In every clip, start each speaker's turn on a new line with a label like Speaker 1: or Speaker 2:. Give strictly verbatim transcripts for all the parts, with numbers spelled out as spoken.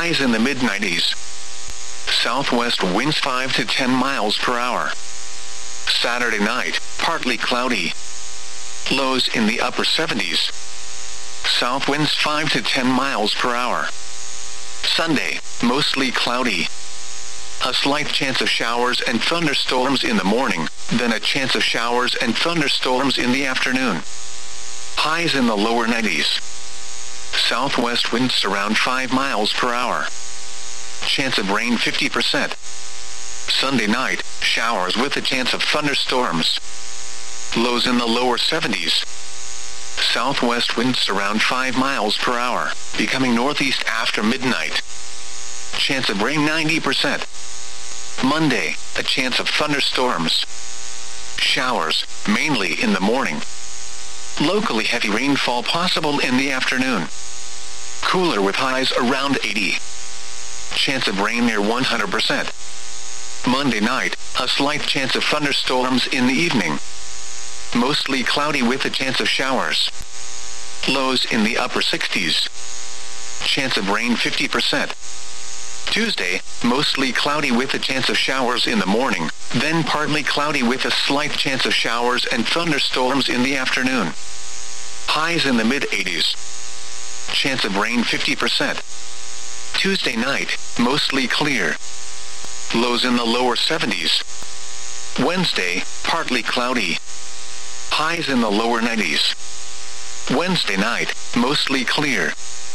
Speaker 1: highs in the mid nineties. Southwest winds five to ten miles per hour. Saturday night, partly cloudy. Lows in the upper seventies. South winds five to ten miles per hour. Sunday, mostly cloudy. A slight chance of showers and thunderstorms in the morning, then a chance of showers and thunderstorms in the afternoon. Highs in the lower nineties. Southwest winds around five miles per hour. Chance of rain fifty percent. Sunday night, showers with a chance of thunderstorms. Lows in the lower seventies. Southwest winds around five miles per hour, becoming northeast after midnight. Chance of rain ninety percent. Monday, a chance of thunderstorms. Showers, mainly in the morning. Locally heavy rainfall possible in the afternoon. Cooler with highs around eighty. Chance of rain near one hundred percent. Monday night, a slight chance of thunderstorms in the evening. Mostly cloudy with a chance of showers. Lows in the upper sixties. Chance of rain fifty percent. Tuesday, mostly cloudy with a chance of showers in the morning, then partly cloudy with a slight chance of showers and thunderstorms in the afternoon. Highs in the mid eighties. Chance of rain fifty percent. Tuesday night, mostly clear. Lows in the lower seventies. Wednesday, partly cloudy. Highs in the lower nineties. Wednesday night, mostly clear.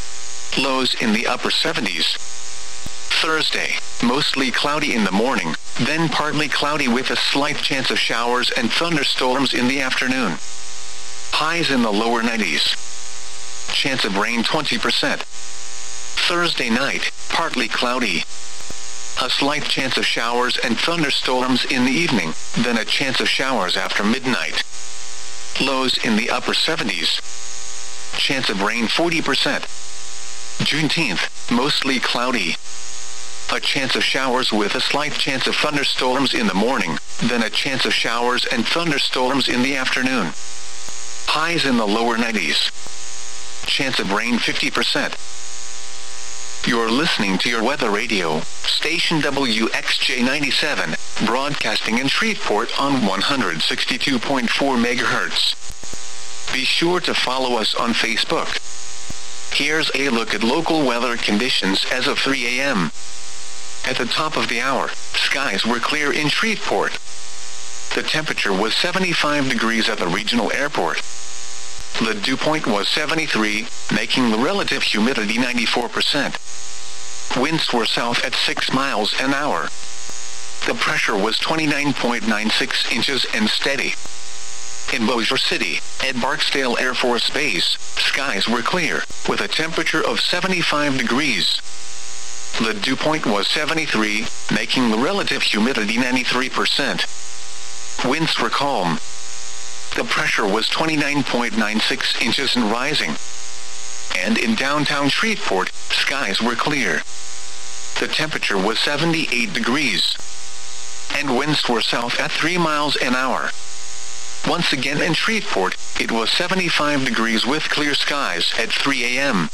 Speaker 1: Lows in the upper seventies. Thursday, mostly cloudy in the morning, then partly cloudy with a slight chance of showers and thunderstorms in the afternoon. Highs in the lower nineties. Chance of rain twenty percent. Thursday night, partly cloudy. A slight chance of showers and thunderstorms in the evening, then a chance of showers after midnight. Lows in the upper seventies. Chance of rain forty percent. Juneteenth, mostly cloudy. A chance of showers with a slight chance of thunderstorms in the morning, then a chance of showers and thunderstorms in the afternoon. Highs in the lower nineties. Chance of rain fifty percent. You're listening to your weather radio, station W X J ninety-seven, broadcasting in Shreveport on one hundred sixty-two point four megahertz. Be sure to follow us on Facebook. Here's a look at local weather conditions as of three a m At the top of the hour, skies were clear in Shreveport. The temperature was seventy-five degrees at the regional airport. The dew point was seventy-three, making the relative humidity ninety-four percent. Winds were south at six miles an hour. The pressure was twenty-nine point nine six inches and steady. In Bossier City, at Barksdale Air Force Base, skies were clear, with a temperature of seventy-five degrees. The dew point was seventy-three, making the relative humidity ninety-three percent. Winds were calm. The pressure was twenty-nine point nine six inches and rising. And in downtown Shreveport, skies were clear. The temperature was seventy-eight degrees. And winds were south at three miles an hour. Once again in Shreveport, it was seventy-five degrees with clear skies at three a m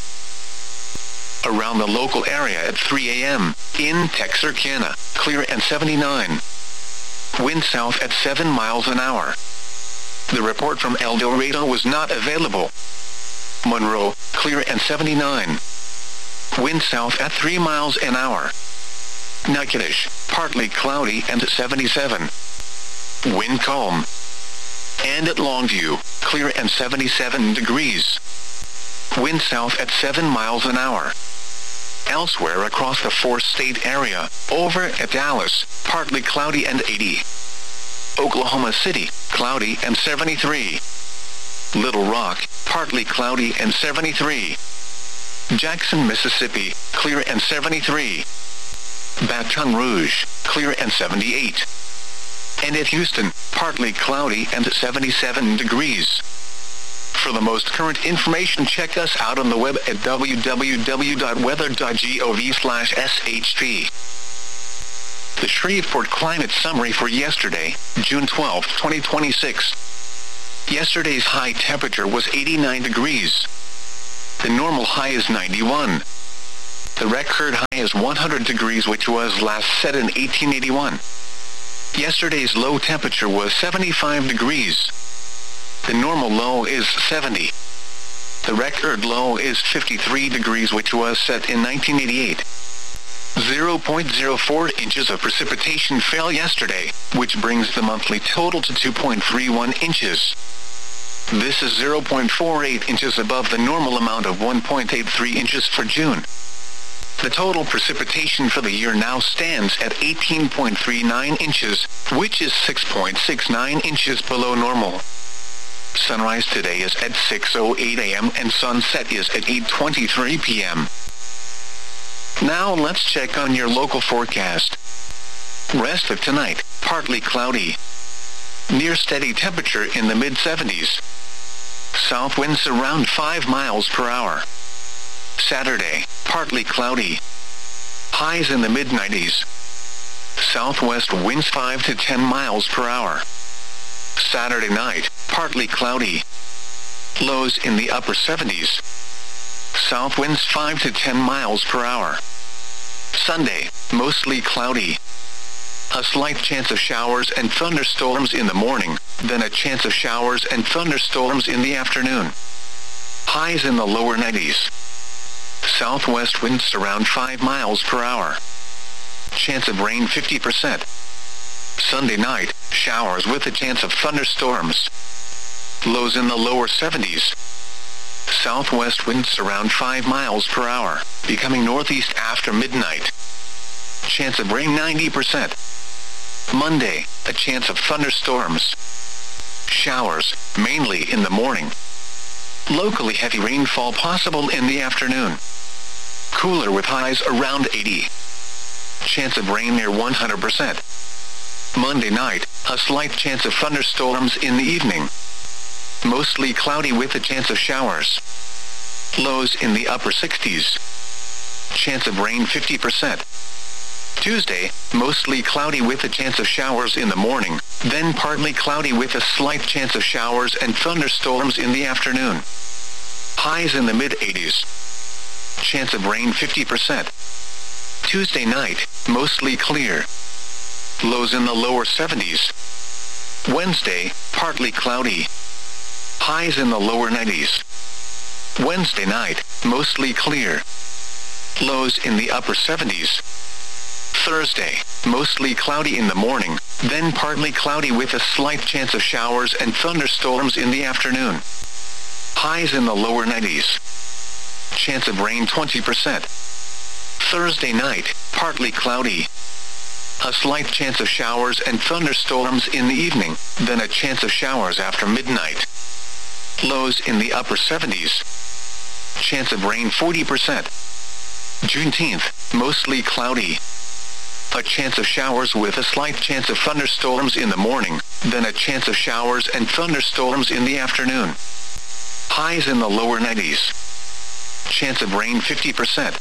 Speaker 1: Around the local area at three a m, in Texarkana, clear and seventy-nine. Wind south at seven miles an hour. The report from El Dorado was not available. Monroe, clear and seventy-nine. Wind south at three miles an hour. Natchitoches, partly cloudy and seventy-seven. Wind calm. And at Longview, clear and seventy-seven degrees. Wind south at seven miles an hour. Elsewhere across the four-state area, over at Dallas, partly cloudy and eighty. Oklahoma City, cloudy and seventy-three. Little Rock, partly cloudy and seventy-three. Jackson, Mississippi, clear and seventy-three. Baton Rouge, clear and seventy-eight. And at Houston, partly cloudy and seventy-seven degrees. For the most current information, check us out on the web at w w w dot weather dot gov slash s h p. The Shreveport Climate Summary for yesterday, June twelfth, twenty twenty-six. Yesterday's high temperature was eighty-nine degrees. The normal high is ninety-one. The record high is one hundred degrees, which was last set in eighteen eighty-one. Yesterday's low temperature was seventy-five degrees. The normal low is seventy. The record low is fifty-three degrees, which was set in nineteen eighty-eight. zero point zero four inches of precipitation fell yesterday, which brings the monthly total to two point three one inches. This is zero point four eight inches above the normal amount of one point eight three inches for June. The total precipitation for the year now stands at eighteen point three nine inches, which is six point six nine inches below normal. Sunrise today is at six oh eight a m and sunset is at eight twenty-three p m Now let's check on your local forecast. Rest of tonight, partly cloudy. Near steady temperature in the mid seventies. South winds around five miles per hour. Saturday, partly cloudy. Highs in the mid nineties. Southwest winds five to ten miles per hour. Saturday night, partly cloudy. Lows in the upper seventies. South winds five to ten miles per hour. Sunday, mostly cloudy. A slight chance of showers and thunderstorms in the morning, then a chance of showers and thunderstorms in the afternoon. Highs in the lower nineties. Southwest winds around five miles per hour. Chance of rain fifty percent. Sunday night, showers with a chance of thunderstorms. Lows in the lower seventies. Southwest winds around five miles per hour, becoming northeast after midnight. Chance of rain ninety percent. Monday, a chance of thunderstorms. Showers, mainly in the morning. Locally heavy rainfall possible in the afternoon. Cooler with highs around eighty. Chance of rain near one hundred percent. Monday night, a slight chance of thunderstorms in the evening. Mostly cloudy with a chance of showers. Lows in the upper sixties. Chance of rain fifty percent. Tuesday, mostly cloudy with a chance of showers in the morning, then partly cloudy with a slight chance of showers and thunderstorms in the afternoon. Highs in the mid eighties. Chance of rain fifty percent. Tuesday night, mostly clear. Lows in the lower seventies. Wednesday, partly cloudy. Highs in the lower nineties. Wednesday night, mostly clear. Lows in the upper seventies. Thursday, mostly cloudy in the morning, then partly cloudy with a slight chance of showers and thunderstorms in the afternoon. Highs in the lower nineties. Chance of rain twenty percent. Thursday night, partly cloudy. A slight chance of showers and thunderstorms in the evening, then a chance of showers after midnight. Lows in the upper seventies. Chance of rain forty percent. Juneteenth, mostly cloudy. A chance of showers with a slight chance of thunderstorms in the morning, then a chance of showers and thunderstorms in the afternoon. Highs in the lower nineties. Chance of rain fifty percent.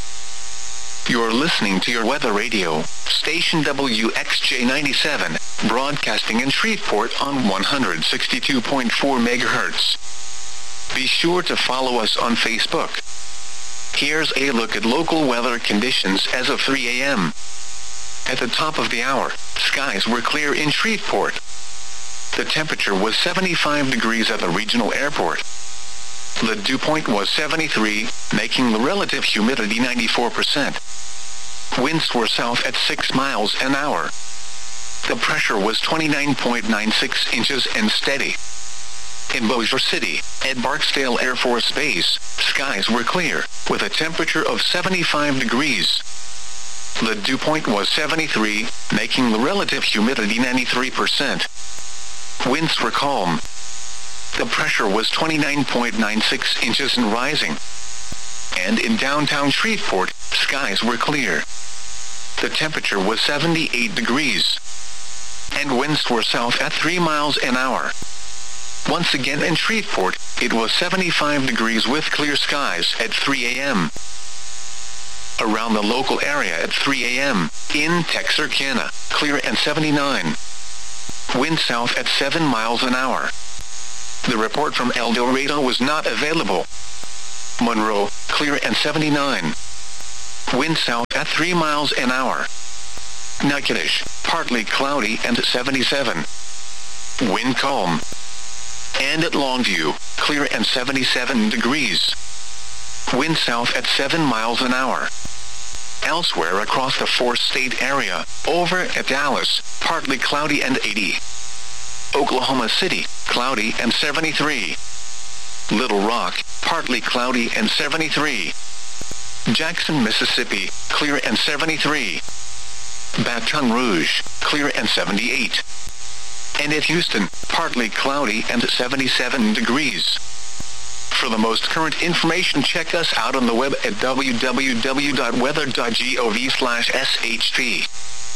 Speaker 1: You're listening to your weather radio, station W X J ninety-seven, broadcasting in Shreveport on one hundred sixty-two point four megahertz. Be sure to follow us on Facebook. Here's a look at local weather conditions as of three a m At the top of the hour, skies were clear in Shreveport. The temperature was seventy-five degrees at the regional airport. The dew point was seventy-three, making the relative humidity ninety-four percent. Winds were south at six miles an hour. The pressure was twenty-nine point nine six inches and steady. In Bossier City, at Barksdale Air Force Base, skies were clear, with a temperature of seventy-five degrees. The dew point was seventy-three, making the relative humidity ninety-three percent. Winds were calm. The pressure was twenty-nine point nine six inches and rising. And in downtown Shreveport, skies were clear. The temperature was seventy-eight degrees. And winds were south at three miles an hour. Once again in Shreveport, it was seventy-five degrees with clear skies at three a m Around the local area at three a m, in Texarkana, clear and seventy-nine. Wind south at seven miles an hour. The report from El Dorado was not available. Monroe, clear and seventy-nine. wind south at three miles an hour. Natchitoches, partly cloudy and seventy-seven. Wind calm. And at Longview, clear and seventy-seven degrees. Wind south at seven miles an hour. Elsewhere across the four-state area, over at Dallas, partly cloudy and eighty. Oklahoma City, cloudy and seventy-three. Little Rock, partly cloudy and seventy-three. Jackson, Mississippi, clear and seventy-three. Baton Rouge, clear and seventy-eight. And at Houston, partly cloudy and seventy-seven degrees. For the most current information, check us out on the web at w w w dot weather dot gov slash s h p.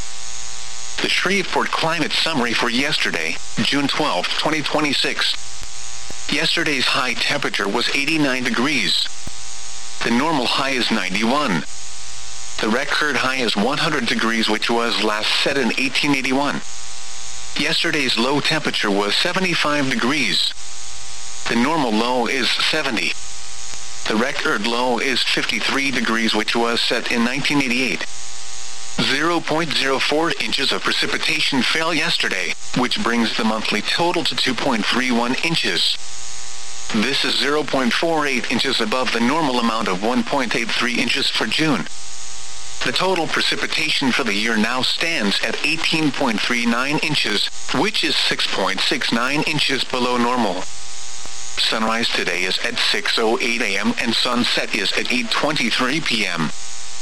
Speaker 1: The Shreveport Climate Summary for yesterday, June twelfth, twenty twenty-six. Yesterday's high temperature was eighty-nine degrees. The normal high is ninety-one. The record high is one hundred degrees, which was last set in eighteen eighty-one. Yesterday's low temperature was seventy-five degrees. The normal low is seventy. The record low is fifty-three degrees, which was set in nineteen eighty-eight. zero point zero four inches of precipitation fell yesterday, which brings the monthly total to two point three one inches. This is zero point four eight inches above the normal amount of one point eight three inches for June. The total precipitation for the year now stands at eighteen point three nine inches, which is six point six nine inches below normal. Sunrise today is at six oh eight a m and sunset is at eight twenty-three p m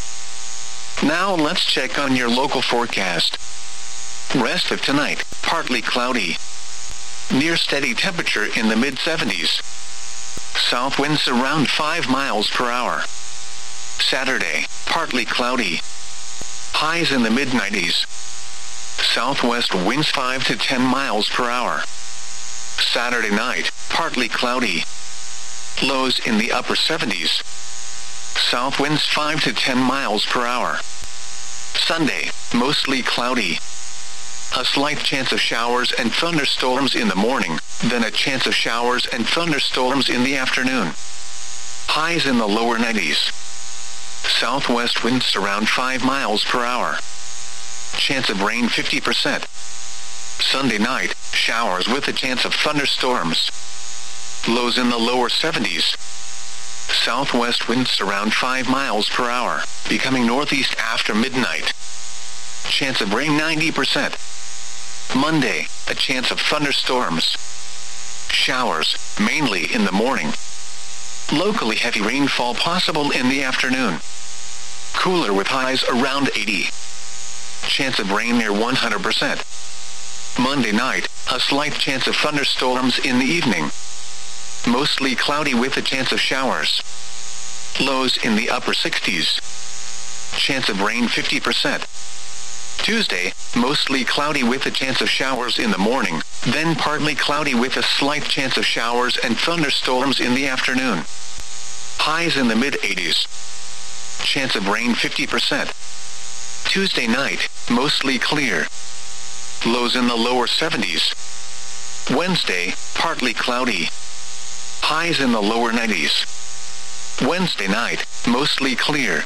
Speaker 1: Now let's check on your local forecast. Rest of tonight, partly cloudy. Near steady temperature in the mid seventies. South winds around five miles per hour. Saturday, partly cloudy. Highs in the mid nineties. Southwest winds five to ten miles per hour. Saturday night, partly cloudy. Lows in the upper seventies. South winds five to ten miles per hour. Sunday, mostly cloudy. A slight chance of showers and thunderstorms in the morning, then a chance of showers and thunderstorms in the afternoon. Highs in the lower nineties. Southwest winds around five miles per hour. Chance of rain fifty percent. Sunday night, showers with a chance of thunderstorms. Lows in the lower seventies. Southwest winds around five miles per hour, becoming northeast after midnight. Chance of rain ninety percent. Monday, a chance of thunderstorms. Showers, mainly in the morning. Locally heavy rainfall possible in the afternoon. Cooler with highs around eighty. Chance of rain near one hundred percent. Monday night, a slight chance of thunderstorms in the evening. Mostly cloudy with a chance of showers. Lows in the upper sixties. Chance of rain fifty percent. Tuesday, mostly cloudy with a chance of showers in the morning, then partly cloudy with a slight chance of showers and thunderstorms in the afternoon. Highs in the mid eighties. Chance of rain fifty percent. Tuesday night, mostly clear. Lows in the lower seventies. Wednesday, partly cloudy. Highs in the lower nineties. Wednesday night, mostly clear.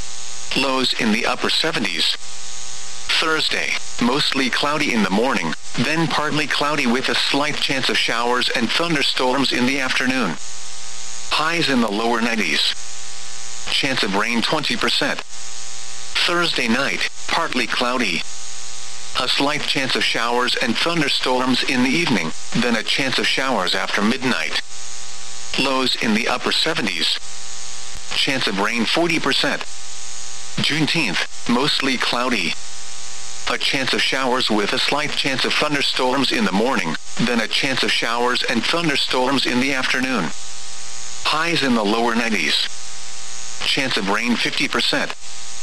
Speaker 1: Lows in the upper seventies. Thursday, mostly cloudy in the morning, then partly cloudy with a slight chance of showers and thunderstorms in the afternoon. Highs in the lower nineties. Chance of rain twenty percent. Thursday night, partly cloudy. A slight chance of showers and thunderstorms in the evening, then a chance of showers after midnight. Lows in the upper seventies. Chance of rain forty percent. Juneteenth, mostly cloudy. A chance of showers with a slight chance of thunderstorms in the morning, then a chance of showers and thunderstorms in the afternoon. Highs in the lower nineties. Chance of rain fifty percent.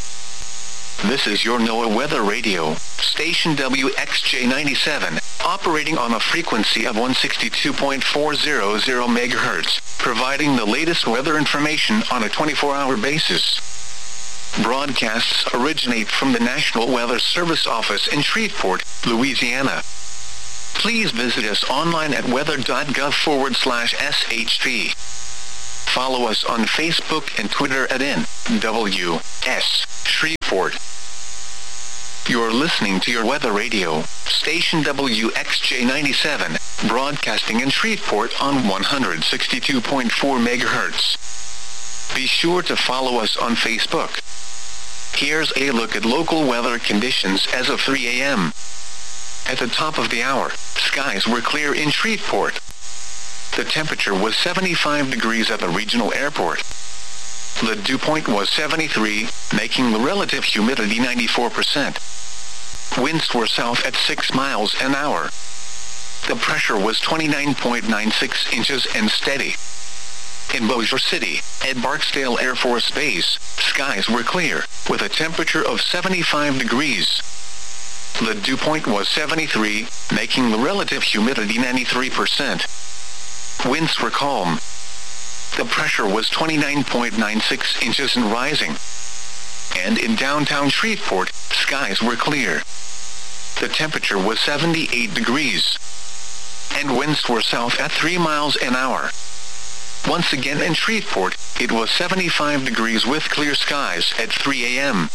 Speaker 1: This is your NOAA Weather Radio, station W X J ninety-seven, operating on a frequency of one sixty-two point four hundred megahertz, providing the latest weather information on a twenty-four hour basis. Broadcasts originate from the National Weather Service office in Shreveport, Louisiana. Please visit us online at weather.gov forward slash SHP. Follow us on Facebook and Twitter at N W S Shreveport. You're listening to your weather radio, station W X J ninety-seven, broadcasting in Shreveport on one hundred sixty-two point four megahertz. Be sure to follow us on Facebook. Here's a look at local weather conditions as of three a m At the top of the hour, skies were clear in Shreveport. The temperature was seventy-five degrees at the regional airport. The dew point was seventy-three, making the relative humidity ninety-four percent. Winds were south at six miles an hour. The pressure was twenty-nine point nine six inches and steady. In Bossier City, at Barksdale Air Force Base, skies were clear, with a temperature of seventy-five degrees. The dew point was seventy-three, making the relative humidity ninety-three percent. Winds were calm. The pressure was twenty-nine point nine six inches and rising. And in downtown Shreveport, skies were clear. The temperature was seventy-eight degrees. And winds were south at three miles an hour. Once again in Shreveport, it was seventy-five degrees with clear skies at three a m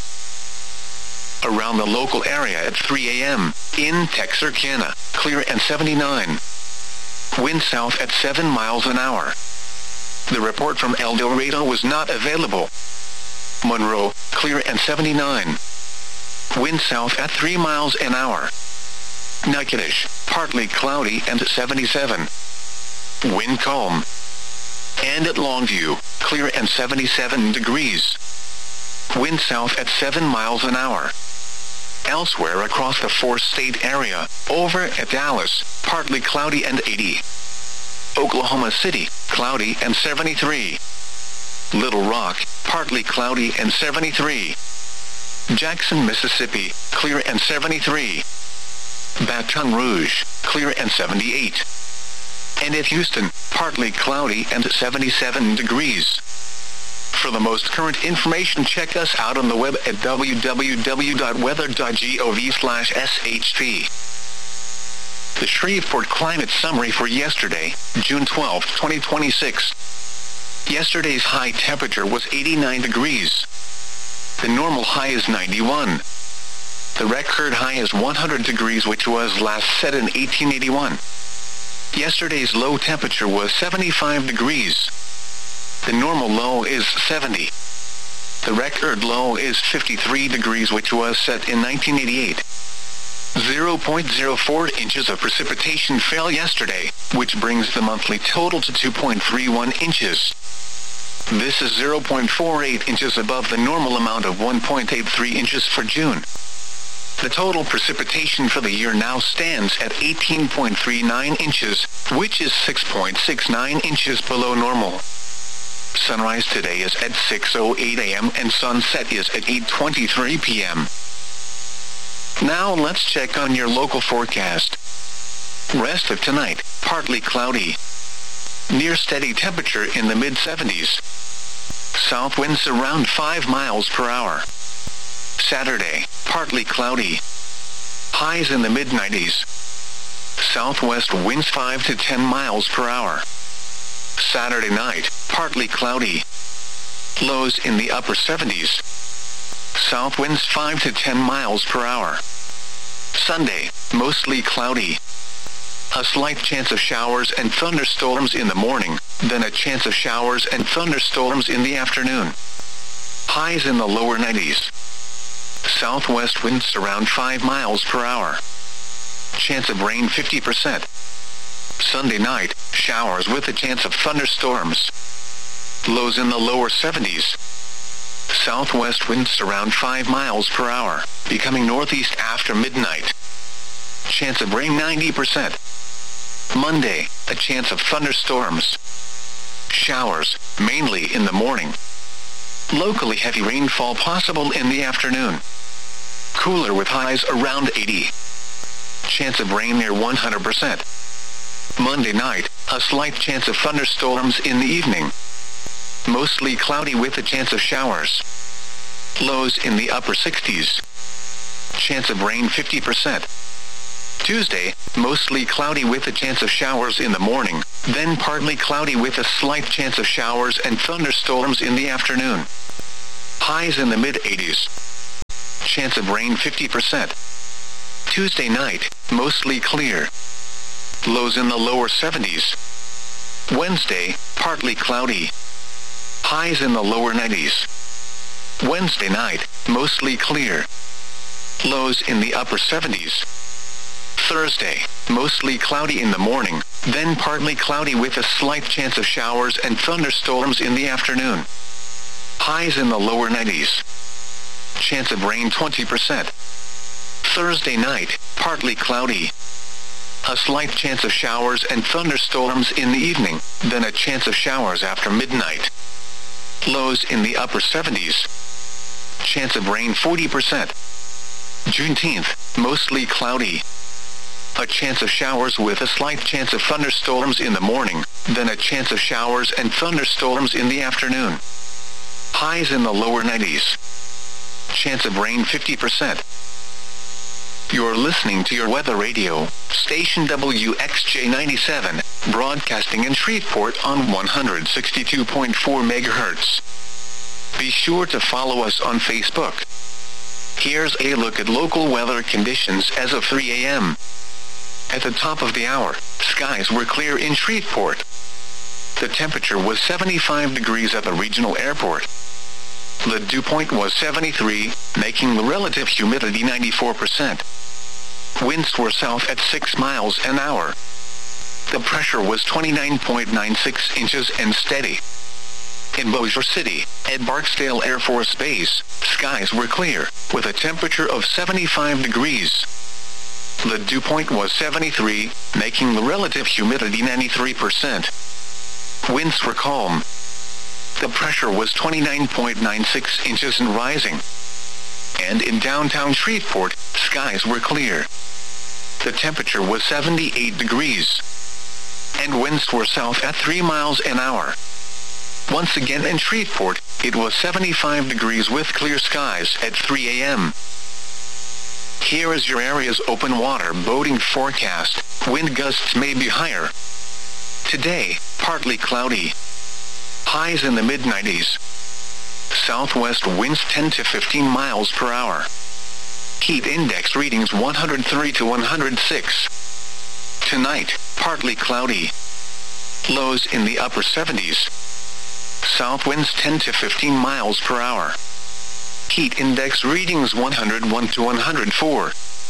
Speaker 1: Around the local area at three a m, in Texarkana, clear and seventy-nine. Wind south at seven miles an hour. The report from El Dorado was not available. Monroe, clear and seventy-nine. Wind south at three miles an hour. Natchitoches, partly cloudy and seventy-seven. Wind calm. And at Longview, clear and seventy-seven degrees. Wind south at seven miles an hour. Elsewhere across the four-state area, over at Dallas, partly cloudy and eighty. Oklahoma City, cloudy and seventy-three. Little Rock, partly cloudy and seventy-three. Jackson, Mississippi, clear and seventy-three. Baton Rouge, clear and seventy-eight. And at Houston, partly cloudy and seventy-seven degrees. For the most current information, check us out on the web at w w w dot weather dot gov slash s h p. The Shreveport Climate Summary for yesterday, June twelfth, twenty twenty-six. Yesterday's high temperature was eighty-nine degrees. The normal high is ninety-one. The record high is one hundred degrees, which was last set in eighteen eighty-one. Yesterday's low temperature was seventy-five degrees. The normal low is seventy. The record low is fifty-three degrees, which was set in nineteen eighty-eight. zero point zero four inches of precipitation fell yesterday, which brings the monthly total to two point three one inches. This is zero point four eight inches above the normal amount of one point eight three inches for June. The total precipitation for the year now stands at eighteen point three nine inches, which is six point six nine inches below normal. Sunrise today is at six oh eight a m and sunset is at eight twenty-three p m Now let's check on your local forecast. Rest of tonight, partly cloudy. Near steady temperature in the mid seventies. South winds around five miles per hour. Saturday, partly cloudy. Highs in the mid nineties. Southwest winds five to ten miles per hour. Saturday night, partly cloudy. Lows in the upper seventies. South winds five to ten miles per hour. Sunday, mostly cloudy. A slight chance of showers and thunderstorms in the morning, then a chance of showers and thunderstorms in the afternoon. Highs in the lower nineties. Southwest winds around five miles per hour. Chance of rain fifty percent. Sunday night, showers with a chance of thunderstorms. Lows in the lower seventies. Southwest winds around five miles per hour, becoming northeast after midnight. Chance of rain ninety percent. Monday, a chance of thunderstorms. Showers, mainly in the morning. Locally heavy rainfall possible in the afternoon. Cooler with highs around eighty. Chance of rain near one hundred percent. Monday night, a slight chance of thunderstorms in the evening. Mostly cloudy with a chance of showers. Lows in the upper sixties. Chance of rain fifty percent. Tuesday, mostly cloudy with a chance of showers in the morning, then partly cloudy with a slight chance of showers and thunderstorms in the afternoon. Highs in the mid eighties. Chance of rain fifty percent. Tuesday night, mostly clear. Lows in the lower seventies. Wednesday, partly cloudy. Highs in the lower nineties. Wednesday night, mostly clear. Lows in the upper seventies. Thursday, mostly cloudy in the morning, then partly cloudy with a slight chance of showers and thunderstorms in the afternoon. Highs in the lower nineties. Chance of rain twenty percent. Thursday night, partly cloudy. A slight chance of showers and thunderstorms in the evening, then a chance of showers after midnight. Lows in the upper seventies. Chance of rain forty percent. Juneteenth, mostly cloudy. A chance of showers with a slight chance of thunderstorms in the morning, then a chance of showers and thunderstorms in the afternoon. Highs in the lower nineties. Chance of rain fifty percent. You're listening to your weather radio, station W X J ninety-seven, broadcasting in Shreveport on one hundred sixty-two point four megahertz. Be sure to follow us on Facebook. Here's a look at local weather conditions as of three a m At the top of the hour, skies were clear in Shreveport. The temperature was seventy-five degrees at the regional airport. The dew point was seventy-three, making the relative humidity ninety-four percent. Winds were south at six miles an hour. The pressure was twenty-nine point nine six inches and steady. In Bossier City, at Barksdale Air Force Base, skies were clear, with a temperature of seventy-five degrees. The dew point was seventy-three, making the relative humidity ninety-three percent. Winds were calm. The pressure was twenty-nine point nine six inches and rising. And in downtown Shreveport, skies were clear. The temperature was seventy-eight degrees. And winds were south at three miles an hour. Once again in Shreveport, it was seventy-five degrees with clear skies at three a m Here is your area's open water boating forecast. Wind gusts may be higher. Today, partly cloudy. Highs in the mid nineties. Southwest winds ten to fifteen miles per hour. Heat index readings one hundred three to one hundred six. Tonight, partly cloudy. Lows in the upper seventies. South winds ten to fifteen miles per hour. Heat index readings one hundred one to one hundred four.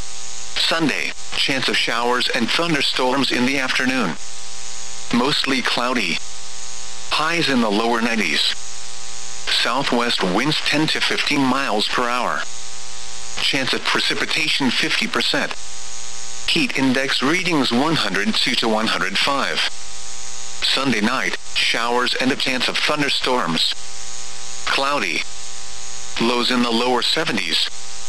Speaker 1: Sunday, chance of showers and thunderstorms in the afternoon. Mostly cloudy. Highs in the lower nineties. Southwest winds ten to fifteen miles per hour. Chance of precipitation fifty percent. Heat index readings one hundred two to one hundred five. Sunday night, showers and a chance of thunderstorms. Cloudy. Lows in the lower seventies.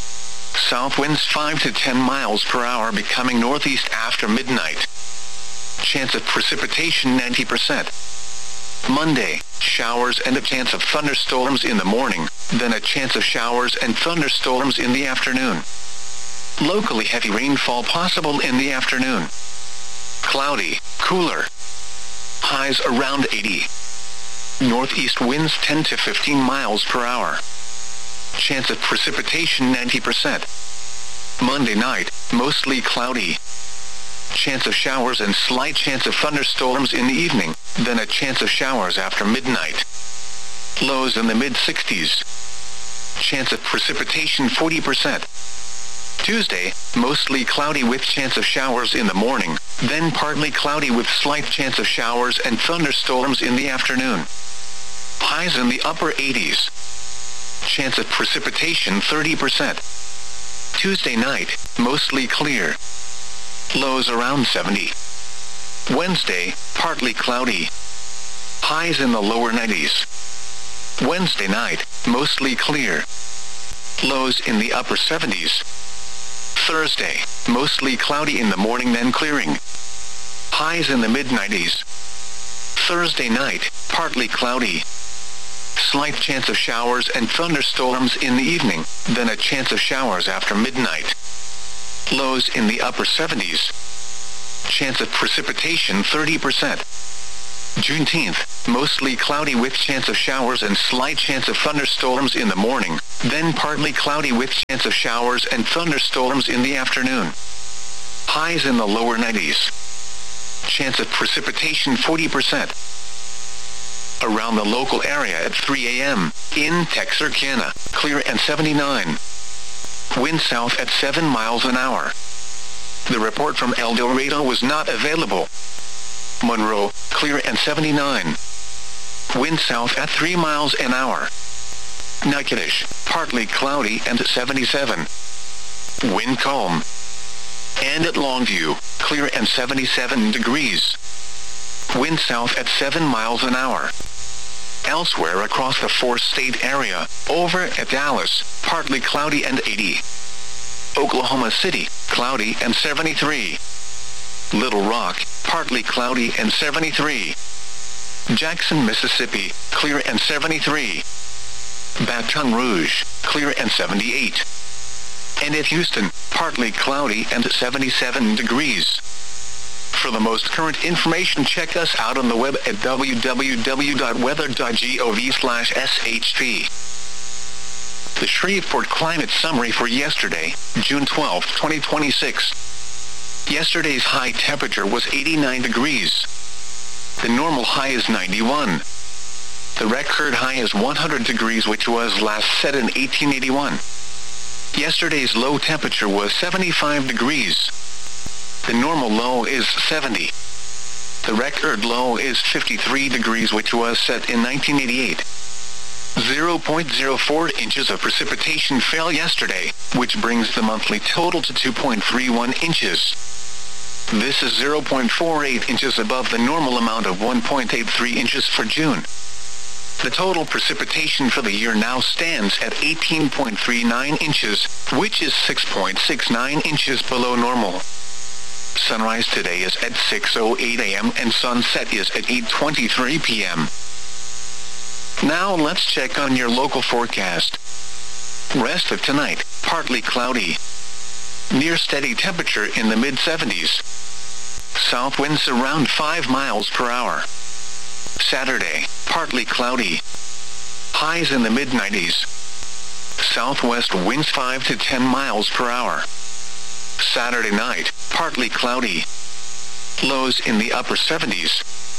Speaker 1: South winds five to ten miles per hour becoming northeast after midnight. Chance of precipitation ninety percent. Monday, showers and a chance of thunderstorms in the morning, then a chance of showers and thunderstorms in the afternoon. Locally heavy rainfall possible in the afternoon. Cloudy, cooler. Highs around eighty. Northeast winds ten to fifteen miles per hour. Chance of precipitation ninety percent. Monday night, mostly cloudy. Chance of showers and slight chance of thunderstorms in the evening, then a chance of showers after midnight. Lows in the mid sixties. Chance of precipitation forty percent. Tuesday, mostly cloudy with chance of showers in the morning, then partly cloudy with slight chance of showers and thunderstorms in the afternoon. Highs in the upper eighties. Chance of precipitation thirty percent. Tuesday night, mostly clear. Lows around seventy. Wednesday, partly cloudy. Highs in the lower nineties. Wednesday night, mostly clear. Lows in the upper seventies. Thursday, mostly cloudy in the morning then clearing. Highs in the mid nineties. Thursday night, partly cloudy. Slight chance of showers and thunderstorms in the evening, then a chance of showers after midnight. Lows in the upper seventies. Chance of precipitation thirty percent. Juneteenth, mostly cloudy with chance of showers and slight chance of thunderstorms in the morning, then partly cloudy with chance of showers and thunderstorms in the afternoon. Highs in the lower nineties. Chance of precipitation forty percent. Around the local area at three a m, in Texarkana, clear and seventy-nine. Wind south at seven miles an hour. The report from El Dorado was not available. Monroe, clear and seventy-nine. Wind south at three miles an hour. Natchitoches, partly cloudy and seventy-seven. Wind calm. And at Longview, clear and seventy-seven degrees. Wind south at seven miles an hour. Elsewhere across the four-state area, over at Dallas, partly cloudy and eighty. Oklahoma City, cloudy and seventy-three. Little Rock, partly cloudy and seventy-three. Jackson, Mississippi, clear and seventy-three. Baton Rouge, clear and seventy-eight. And at Houston, partly cloudy and seventy-seven degrees. For the most current information, check us out on the web at w w w dot weather dot gov slash s h p. The Shreveport Climate Summary for yesterday, June twelfth, twenty twenty-six. Yesterday's high temperature was eighty-nine degrees. The normal high is ninety-one. The record high is one hundred degrees, which was last set in eighteen eighty-one. Yesterday's low temperature was seventy-five degrees. The normal low is seventy. The record low is fifty-three degrees, which was set in nineteen eighty-eight. zero point zero four inches of precipitation fell yesterday, which brings the monthly total to two point three one inches. This is zero point four eight inches above the normal amount of one point eight three inches for June. The total precipitation for the year now stands at eighteen point three nine inches, which is six point six nine inches below normal. Sunrise today is at six oh eight a m and sunset is at eight twenty-three p m Now let's check on your local forecast. Rest of tonight, partly cloudy. Near steady temperature in the mid seventies. South winds around five miles per hour. Saturday, partly cloudy. Highs in the mid nineties. Southwest winds five to ten miles per hour. Saturday night, partly cloudy. Lows in the upper seventies.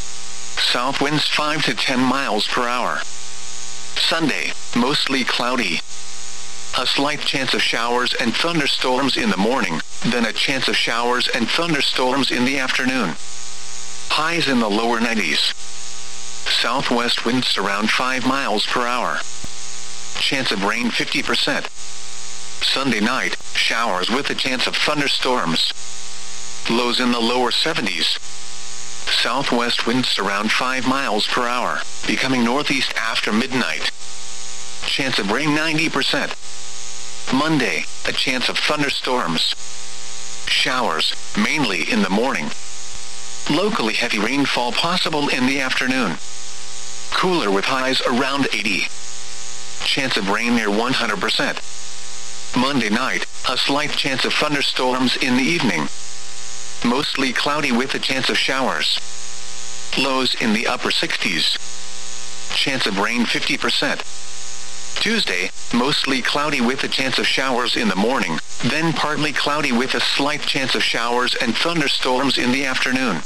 Speaker 1: South winds five to ten miles per hour. Sunday, mostly cloudy. A slight chance of showers and thunderstorms in the morning, then a chance of showers and thunderstorms in the afternoon. Highs in the lower nineties. Southwest winds around five miles per hour. Chance of rain fifty percent. Sunday night, showers with a chance of thunderstorms. Lows in the lower seventies. Southwest winds around five miles per hour, becoming northeast after midnight. Chance of rain ninety percent. Monday, a chance of thunderstorms. Showers, mainly in the morning. Locally heavy rainfall possible in the afternoon. Cooler with highs around eighty. Chance of rain near one hundred percent. Monday night, a slight chance of thunderstorms in the evening. Mostly cloudy with a chance of showers. Lows in the upper sixties. Chance of rain fifty percent. Tuesday, mostly cloudy with a chance of showers in the morning, then partly cloudy with a slight chance of showers and thunderstorms in the afternoon.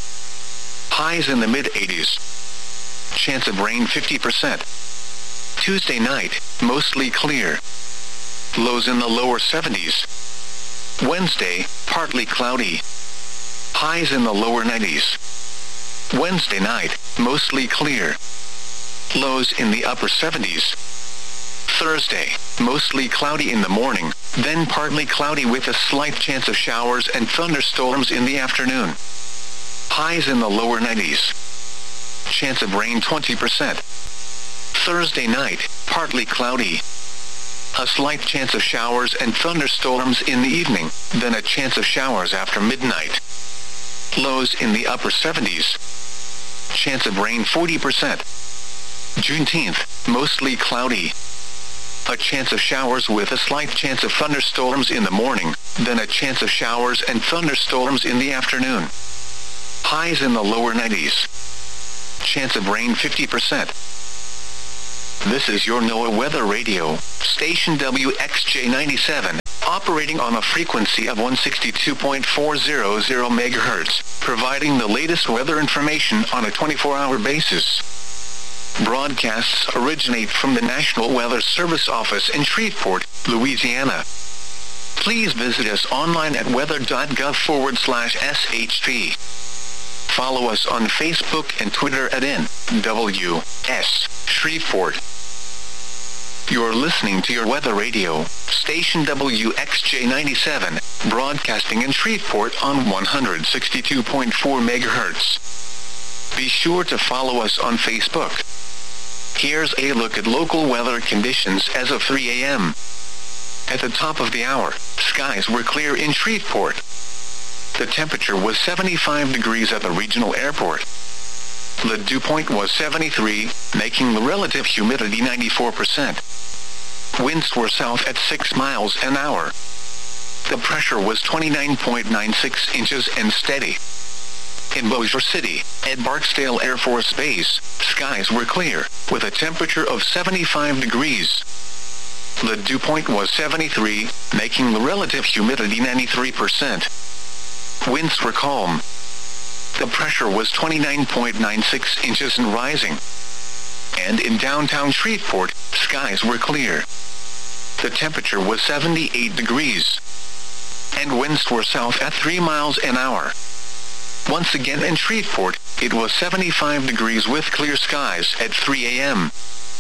Speaker 1: Highs in the mid eighties. Chance of rain fifty percent. Tuesday night, mostly clear. Lows in the lower seventies. Wednesday, partly cloudy. Highs in the lower nineties. Wednesday night, mostly clear. Lows in the upper seventies. Thursday, mostly cloudy in the morning, then partly cloudy with a slight chance of showers and thunderstorms in the afternoon. Highs in the lower nineties. Chance of rain twenty percent. Thursday night, partly cloudy. A slight chance of showers and thunderstorms in the evening, then a chance of showers after midnight. Lows in the upper seventies. Chance of rain forty percent. Juneteenth, mostly cloudy. A chance of showers with a slight chance of thunderstorms in the morning, then a chance of showers and thunderstorms in the afternoon. Highs in the lower nineties. Chance of rain fifty percent. This is your NOAA Weather Radio, station W X J ninety-seven, operating on a frequency of one sixty-two point four hundred megahertz, providing the latest weather information on a twenty-four hour basis. Broadcasts originate from the National Weather Service office in Shreveport, Louisiana. Please visit us online at weather.gov forward slash SHP. Follow us on Facebook and Twitter at N W S Shreveport. You're listening to your Weather Radio, station W X J ninety-seven, broadcasting in Shreveport on one sixty-two point four megahertz. Be sure to follow us on Facebook. Here's a look at local weather conditions as of three a m At the top of the hour, skies were clear in Shreveport. The temperature was seventy-five degrees at the regional airport. The dew point was seventy-three, making the relative humidity ninety-four percent. Winds were south at six miles an hour. The pressure was twenty-nine point nine six inches and steady. In Bossier City, at Barksdale Air Force Base, skies were clear, with a temperature of seventy-five degrees. The dew point was seventy-three, making the relative humidity ninety-three percent. Winds were calm. The pressure was twenty-nine point nine six inches and rising. And in downtown Shreveport, skies were clear. The temperature was seventy-eight degrees. And winds were south at three miles an hour. Once again in Shreveport, it was seventy-five degrees with clear skies at three a m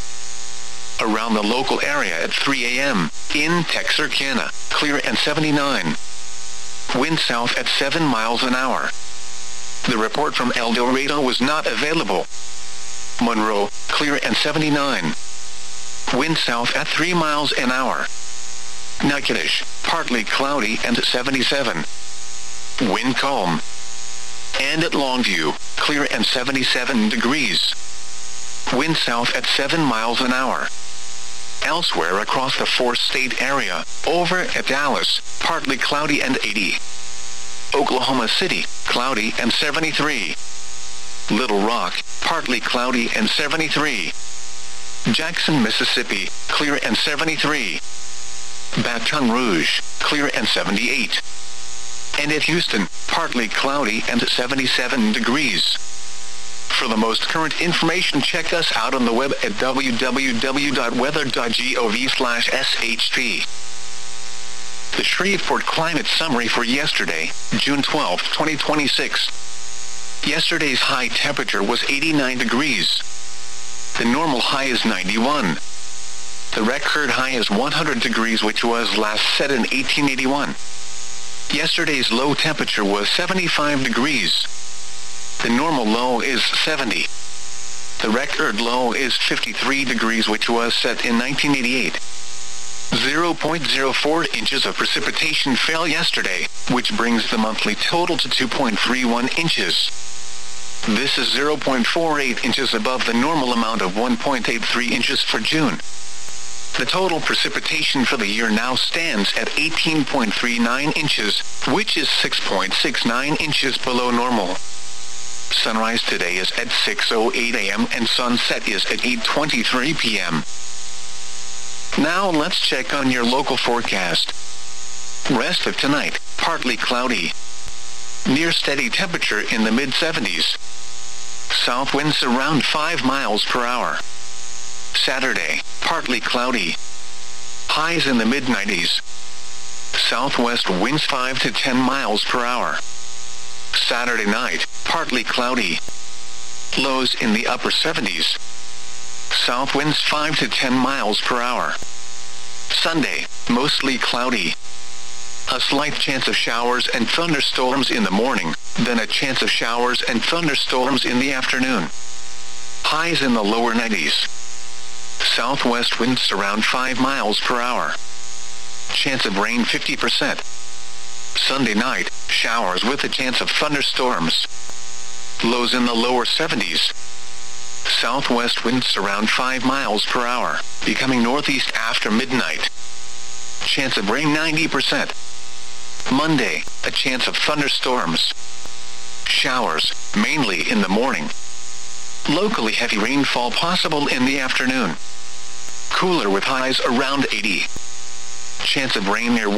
Speaker 1: Around the local area at three a m, in Texarkana, clear and seventy-nine. Wind south at seven miles an hour. The report from El Dorado was not available. Monroe, clear and seventy-nine. Wind south at three miles an hour. Natchitoches, partly cloudy and seventy-seven. Wind calm. And at Longview, clear and seventy-seven degrees. Wind south at seven miles an hour. Elsewhere across the four-state area, over at Dallas, partly cloudy and eighty. Oklahoma City, cloudy and seventy-three. Little Rock, partly cloudy and seventy-three. Jackson, Mississippi, clear and seventy-three. Baton Rouge, clear and seventy-eight. And at Houston, partly cloudy and seventy-seven degrees. For the most current information, check us out on the web at w w w dot weather dot gov slash S H P. The Shreveport Climate Summary for yesterday, June twelfth, twenty twenty-six. Yesterday's high temperature was eighty-nine degrees. The normal high is ninety-one. The record high is one hundred degrees, which was last set in eighteen eighty-one. Yesterday's low temperature was seventy-five degrees. The normal low is seventy. The record low is fifty-three degrees, which was set in nineteen eighty-eight. zero point zero four inches of precipitation fell yesterday, which brings the monthly total to two point three one inches. This is zero point four eight inches above the normal amount of one point eight three inches for June. The total precipitation for the year now stands at eighteen point three nine inches, which is six point six nine inches below normal. Sunrise today is at six oh eight a m and sunset is at eight twenty-three p m Now let's check on your local forecast. Rest of tonight, partly cloudy. Near steady temperature in the mid seventies. South winds around five miles per hour. Saturday, partly cloudy. Highs in the mid nineties. Southwest winds five to ten miles per hour. Saturday night, partly cloudy. Lows in the upper seventies. South winds five to ten miles per hour. Sunday, mostly cloudy. A slight chance of showers and thunderstorms in the morning, then a chance of showers and thunderstorms in the afternoon. Highs in the lower nineties. Southwest winds around five miles per hour. Chance of rain fifty percent. Sunday night, showers with a chance of thunderstorms. Lows in the lower seventies. Southwest winds around five miles per hour, becoming northeast after midnight. Chance of rain ninety percent. Monday, a chance of thunderstorms. Showers, mainly in the morning. Locally heavy rainfall possible in the afternoon. Cooler with highs around eighty. Chance of rain near